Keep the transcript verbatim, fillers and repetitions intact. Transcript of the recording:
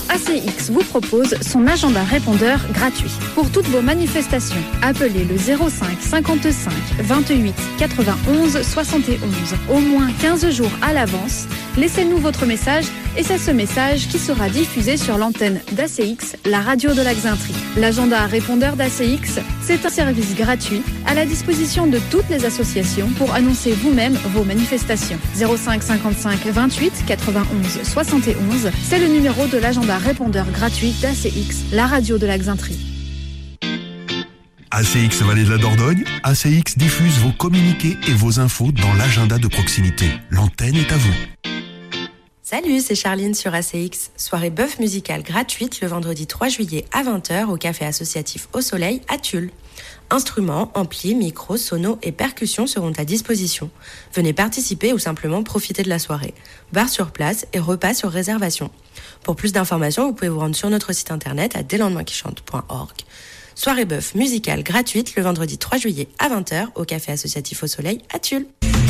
A C X vous propose son agenda répondeur gratuit. Pour toutes vos manifestations, appelez le zéro cinq cinquante-cinq vingt-huit quatre-vingt-onze soixante et onze. Au moins quinze jours à l'avance, laissez-nous votre message et c'est ce message qui sera diffusé sur l'antenne d'A C X, la radio de la Xainterie. L'agenda répondeur d'A C X, c'est un service gratuit à la disposition de toutes les associations pour annoncer vous-même vos manifestations. zéro cinq cinquante-cinq vingt-huit quatre-vingt-onze soixante et onze, c'est le numéro de l'agenda répondeur gratuit d'A C X, la radio de la Xainterie. A C X Vallée de la Dordogne, A C X diffuse vos communiqués et vos infos dans l'agenda de proximité. L'antenne est à vous. Salut, c'est Charline sur A C X. Soirée bœuf musicale gratuite le vendredi trois juillet à vingt heures au café associatif Au Soleil à Tulle. Instruments, amplis, micros, sonos et percussions seront à disposition. Venez participer ou simplement profiter de la soirée. Bar sur place et repas sur réservation. Pour plus d'informations, vous pouvez vous rendre sur notre site internet à des lendemains qui chantent point org. Soirée bœuf musicale gratuite le vendredi trois juillet à vingt heures au café associatif Au Soleil à Tulle.